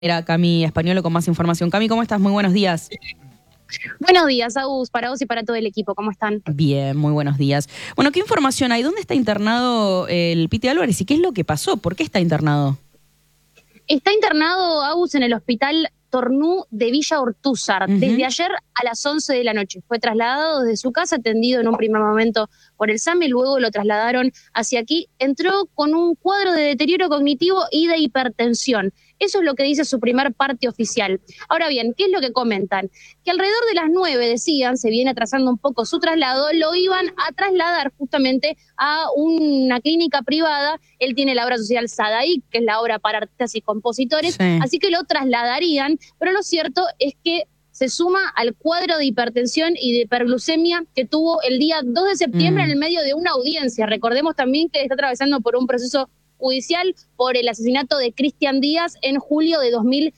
Era Cami Españolo con más información. Cami, ¿cómo estás? Muy buenos días. Buenos días, Agus, para vos y para todo el equipo. ¿Cómo están? Bien, muy buenos días. Bueno, ¿qué información hay? ¿Dónde está internado el Piti Álvarez y qué es lo que pasó? ¿Por qué está internado? Está internado, Agus, en el hospital Tornú de Villa Ortúzar desde ayer a las 11 de la noche. Fue trasladado desde su casa, atendido en un primer momento por el SAME, luego lo trasladaron hacia aquí. Entró con un cuadro de deterioro cognitivo y de hipertensión. Eso es lo que dice su primer parte oficial. Ahora bien, ¿qué es lo que comentan? Que alrededor de las 9, decían, se viene atrasando un poco su traslado, lo iban a trasladar justamente a una clínica privada. Él tiene la obra social Sadaik, que es la obra para artistas y compositores, Sí. así que lo trasladarían, pero lo cierto es que se suma al cuadro de hipertensión y de hiperglucemia que tuvo el día 2 de septiembre en el medio de una audiencia. Recordemos también que está atravesando por un proceso judicial por el asesinato de Cristian Díaz en julio de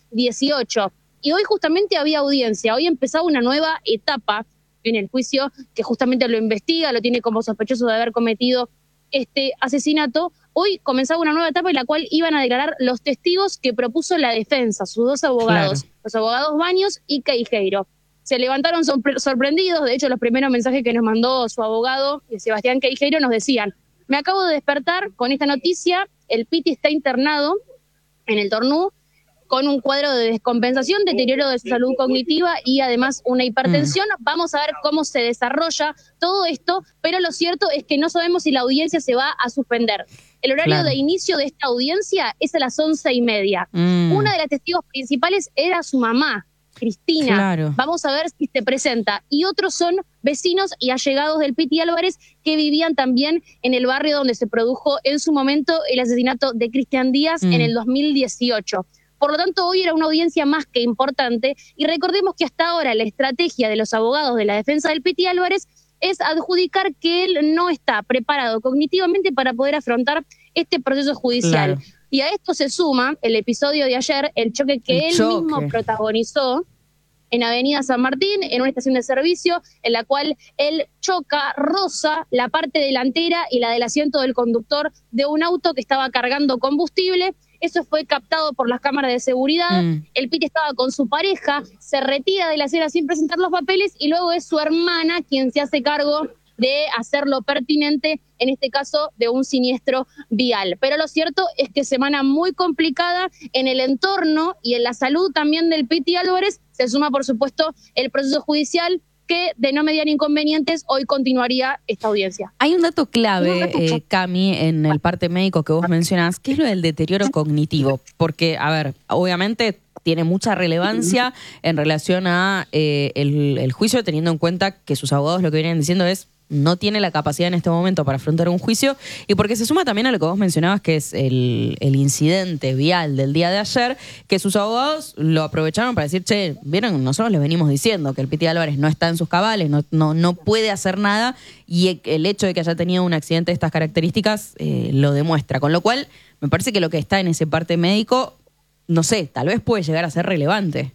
2018. Y hoy justamente había audiencia, hoy empezaba una nueva etapa en el juicio que justamente lo investiga, lo tiene como sospechoso de haber cometido este asesinato. Hoy comenzaba una nueva etapa en la cual iban a declarar los testigos que propuso la defensa, sus dos abogados, claro, los abogados Baños y Queijeiro. Se levantaron sorprendidos, de hecho los primeros mensajes que nos mandó su abogado, Sebastián Queijeiro, nos decían: me acabo de despertar con esta noticia, el Piti está internado en el Tornú con un cuadro de descompensación, deterioro de su salud cognitiva y además una hipertensión. Vamos a ver cómo se desarrolla todo esto, pero lo cierto es que no sabemos si la audiencia se va a suspender. El horario de inicio de esta audiencia es a las 11:30. Una de las testigos principales era su mamá, Cristina. Claro. Vamos a ver si se presenta. Y otros son vecinos y allegados del Piti Álvarez que vivían también en el barrio donde se produjo en su momento el asesinato de Cristian Díaz en el 2018. Por lo tanto, hoy era una audiencia más que importante y recordemos que hasta ahora la estrategia de los abogados de la defensa del Piti Álvarez es adjudicar que él no está preparado cognitivamente para poder afrontar este proceso judicial. Claro. Y a esto se suma el episodio de ayer, el choque que él mismo protagonizó en Avenida San Martín, en una estación de servicio, en la cual él choca, roza la parte delantera y la del asiento del conductor de un auto que estaba cargando combustible. Eso fue captado por las cámaras de seguridad. El Piti estaba con su pareja, se retira de la escena sin presentar los papeles y luego es su hermana quien se hace cargo de hacer lo pertinente, en este caso de un siniestro vial. Pero lo cierto es que semana muy complicada en el entorno y en la salud también del Piti Álvarez. Se suma, por supuesto, el proceso judicial que, de no mediar inconvenientes, hoy continuaría esta audiencia. Hay un dato clave, Cami, en el parte médico que vos mencionás, que es lo del deterioro cognitivo. Porque, a ver, obviamente tiene mucha relevancia en relación a el juicio, teniendo en cuenta que sus abogados lo que vienen diciendo es: no tiene la capacidad en este momento para afrontar un juicio, y porque se suma también a lo que vos mencionabas, que es el incidente vial del día de ayer, que sus abogados lo aprovecharon para decir: che, vieron, nosotros les venimos diciendo que el Piti Álvarez no está en sus cabales, no puede hacer nada, y el hecho de que haya tenido un accidente de estas características lo demuestra. Con lo cual, me parece que lo que está en ese parte médico, no sé, tal vez puede llegar a ser relevante.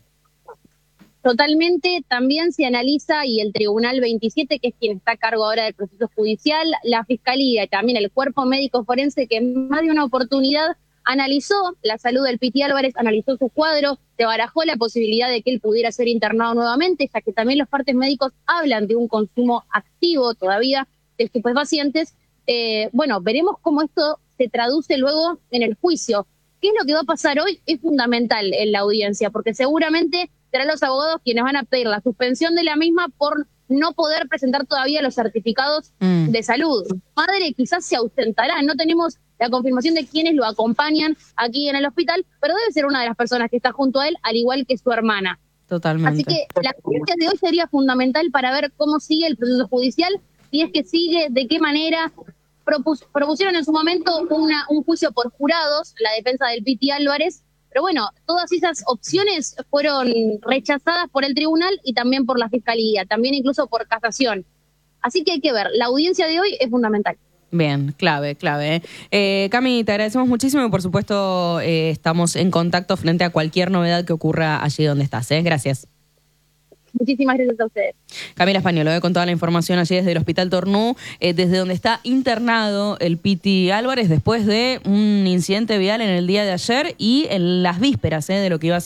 Totalmente, también se analiza, y el Tribunal 27, que es quien está a cargo ahora del proceso judicial, la Fiscalía y también el Cuerpo Médico Forense, que en más de una oportunidad analizó la salud del Piti Álvarez, analizó su cuadro, se barajó la posibilidad de que él pudiera ser internado nuevamente, ya que también los partes médicos hablan de un consumo activo todavía de estupefacientes. Bueno, veremos cómo esto se traduce luego en el juicio. ¿Qué es lo que va a pasar hoy? Es fundamental en la audiencia, porque seguramente serán los abogados quienes van a pedir la suspensión de la misma por no poder presentar todavía los certificados de salud. Su madre quizás se ausentará, no tenemos la confirmación de quiénes lo acompañan aquí en el hospital, pero debe ser una de las personas que está junto a él, al igual que su hermana. Totalmente. Así que la audiencia de hoy sería fundamental para ver cómo sigue el proceso judicial, si es que sigue, de qué manera. Propusieron en su momento un juicio por jurados, la defensa del Piti Álvarez, pero bueno, todas esas opciones fueron rechazadas por el tribunal y también por la Fiscalía, también incluso por casación. Así que hay que ver, la audiencia de hoy es fundamental. Bien, clave. Cami, te agradecemos muchísimo y por supuesto estamos en contacto frente a cualquier novedad que ocurra allí donde estás. Gracias. Muchísimas gracias a ustedes. Camila Españolo, con toda la información allí desde el Hospital Tornú, desde donde está internado el Piti Álvarez después de un incidente vial en el día de ayer y en las vísperas de lo que iba a ser